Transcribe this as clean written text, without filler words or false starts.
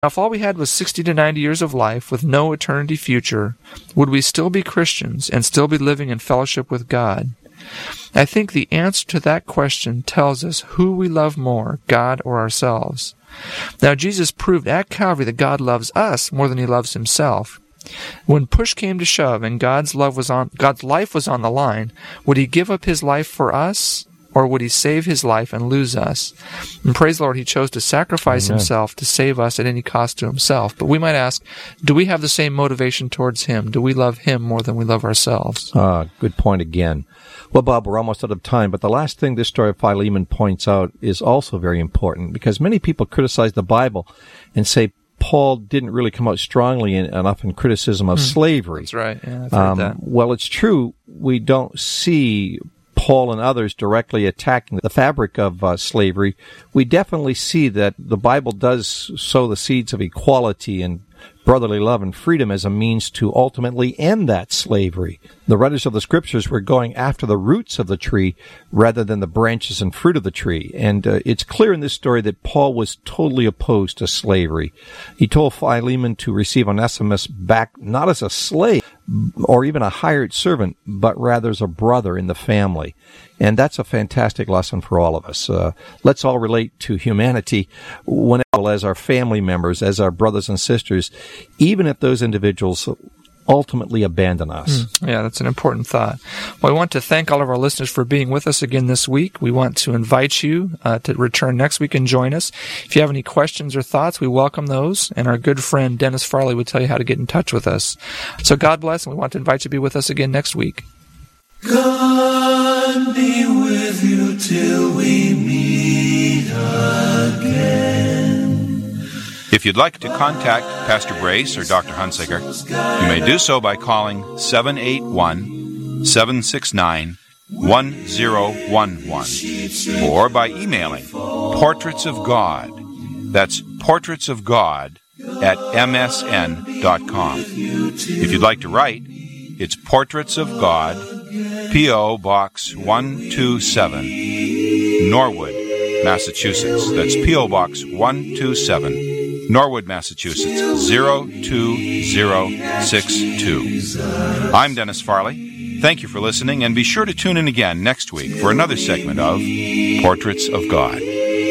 Now, if all we had was 60 to 90 years of life with no eternity future, would we still be Christians and still be living in fellowship with God? I think the answer to that question tells us who we love more, God or ourselves. Now, Jesus proved at Calvary that God loves us more than he loves himself. When push came to shove and God's life was on the line, would he give up his life for us, or would he save his life and lose us? And praise the Lord, he chose to sacrifice himself to save us at any cost to himself. But we might ask, do we have the same motivation towards him? Do we love him more than we love ourselves? Good point again. Well, Bob, we're almost out of time, but the last thing this story of Philemon points out is also very important, because many people criticize the Bible and say Paul didn't really come out strongly enough in criticism of slavery. That's right. Yeah, I've heard that. Well, it's true. We don't see Paul and others directly attacking the fabric of slavery. We definitely see that the Bible does sow the seeds of equality and brotherly love and freedom as a means to ultimately end that slavery. The writers of the Scriptures were going after the roots of the tree rather than the branches and fruit of the tree. And it's clear in this story that Paul was totally opposed to slavery. He told Philemon to receive Onesimus back not as a slave or even a hired servant, but rather as a brother in the family. And that's a fantastic lesson for all of us. Let's all relate to humanity as our family members, as our brothers and sisters, even if those individuals ultimately abandon us. Yeah, that's an important thought. Well, I want to thank all of our listeners for being with us again this week. We want to invite you to return next week and join us. If you have any questions or thoughts, we welcome those, and our good friend Dennis Farley will tell you how to get in touch with us. So God bless, and we want to invite you to be with us again next week. God be with you till we meet again. If you'd like to contact Pastor Brace or Dr. Hunsaker, you may do so by calling 781-769-1011 or by emailing Portraits of God. That's Portraits of God at msn.com. If you'd like to write, it's Portraits of God, P.O. Box 127, Norwood, Massachusetts. That's P.O. Box 127, Norwood, Massachusetts, 02062. I'm Dennis Farley. Thank you for listening, and be sure to tune in again next week for another segment of Portraits of God.